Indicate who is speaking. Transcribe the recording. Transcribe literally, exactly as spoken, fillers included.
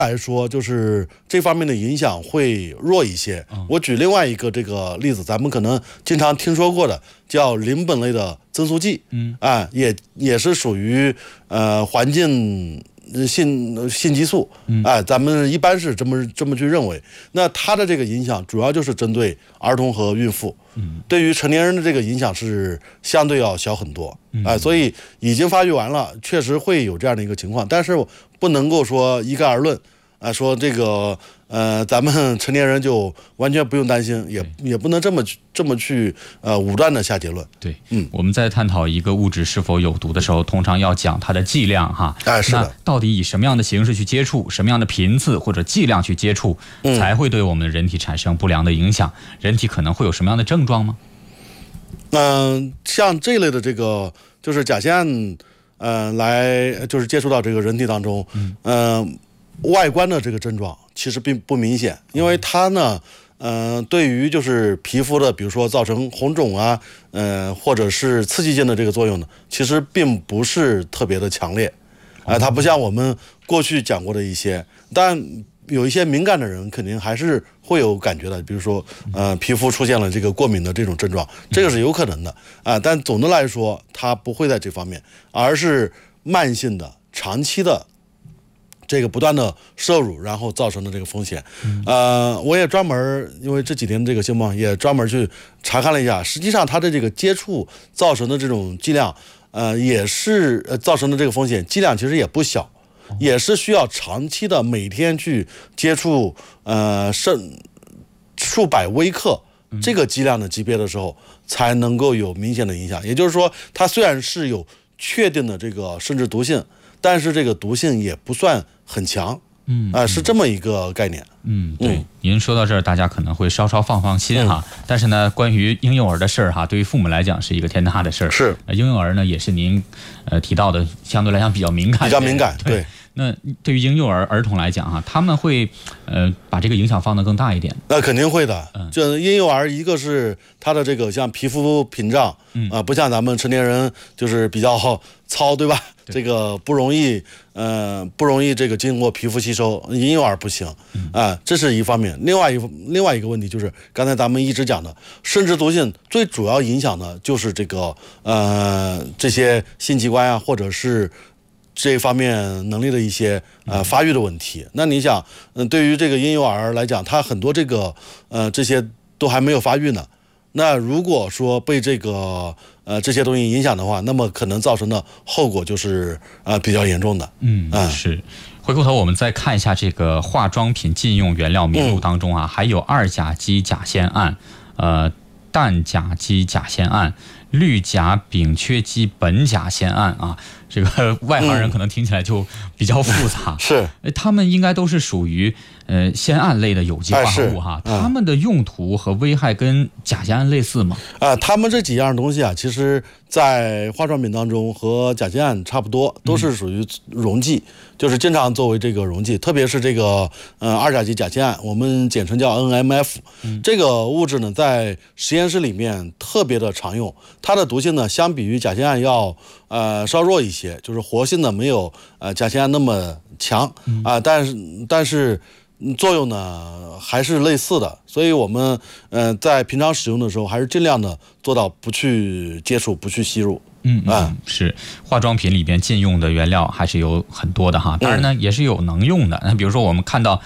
Speaker 1: 来说，就是这方面的影响会弱一些。我举另外一个这个例子，咱们可能经常听说过的，叫邻苯类的增速剂，嗯，啊，也也是属于呃环境性性激素，哎、呃，咱们一般是这么这么去认为。那它的这个影响主要就是针对儿童和孕妇，嗯，对于成年人的这个影响是相对要小很多，哎、呃，所以已经发育完了，确实会有这样的一个情况，但是不能够说一概而论。啊，说这个呃，咱们成年人就完全不用担心，也也不能这么这么去呃武断的下结论。
Speaker 2: 对，嗯，我们在探讨一个物质是否有毒的时候，通常要讲它的剂量哈。
Speaker 1: 哎，是的。
Speaker 2: 那到底以什么样的形式去接触，什么样的频次或者剂量去接触，嗯、才会对我们的人体产生不良的影响？人体可能会有什么样的症状吗？
Speaker 1: 嗯、呃，像这类的这个就是甲酰胺，呃，来就是接触到这个人体当中，嗯。呃外观的这个症状其实并不明显，因为它呢，嗯、呃，对于就是皮肤的，比如说造成红肿啊，呃，或者是刺激性的这个作用呢，其实并不是特别的强烈，啊、呃，它不像我们过去讲过的一些，但有一些敏感的人肯定还是会有感觉的，比如说，呃，皮肤出现了这个过敏的这种症状，这个是有可能的啊、呃，但总的来说，它不会在这方面，而是慢性的、长期的。这个不断的摄入，然后造成的这个风险，呃，我也专门因为这几天这个新闻也专门去查看了一下，实际上它的这个接触造成的这种剂量，呃，也是呃造成的这个风险剂量其实也不小，也是需要长期的每天去接触，呃，甚数百微克这个剂量的级别的时候，才能够有明显的影响。也就是说，它虽然是有确定的这个生殖毒性。但是这个毒性也不算很强，嗯啊、呃，是这么一个概念。
Speaker 2: 嗯，对，嗯、您说到这儿，大家可能会稍稍放放心哈。嗯、但是呢，关于婴幼儿的事儿哈，对于父母来讲是一个天大的事儿。
Speaker 1: 是，
Speaker 2: 呃，婴幼儿呢也是您呃提到的相对来讲比较敏感，
Speaker 1: 比较敏感，对。
Speaker 2: 对那对于婴幼儿儿童来讲哈，他们会呃把这个影响放得更大一点。
Speaker 1: 那肯定会的。嗯，就婴幼儿，一个是他的这个像皮肤屏障，嗯啊、呃，不像咱们成年人就是比较糙，对吧？对这个不容易，呃，不容易这个经过皮肤吸收，婴幼儿不行啊、嗯呃，这是一方面。另外一另外一个问题就是刚才咱们一直讲的生殖毒性，最主要影响的就是这个呃这些性器官啊，或者是。这方面能力的一些呃发育的问题，那你想，嗯，对于这个婴幼儿来讲，他很多这个呃这些都还没有发育呢。那如果说被这个呃这些东西影响的话，那么可能造成的后果就是呃比较严重的。
Speaker 2: 嗯，嗯是。回过头我们再看一下这个化妆品禁用原料名录当中啊，嗯、还有二甲基甲酰胺，呃，氮甲基甲酰胺。氯甲丙炔基苯甲酰胺啊，这个外行人可能听起来就比较复杂。
Speaker 1: 嗯、是，
Speaker 2: 他们应该都是属于呃酰胺类的有机化合物哈。它、哎嗯、们的用途和危害跟甲酰胺类似吗？
Speaker 1: 啊，它们这几样东西啊，其实在化妆品当中和甲酰胺差不多，都是属于溶剂，嗯、就是经常作为这个溶剂，特别是这个呃二甲基甲酰胺，我们简称叫 N M F，嗯、这个物质呢，在实验室里面特别的常用。它的毒性呢，相比于甲酰胺要呃稍弱一些，就是活性呢没有呃甲酰胺那么强啊、嗯呃，但是但是作用呢还是类似的，所以我们呃在平常使用的时候，还是尽量的做到不去接触、不去吸入。
Speaker 2: 嗯嗯，是化妆品里边禁用的原料还是有很多的哈，当然呢、嗯、也是有能用的。那比如说我们看到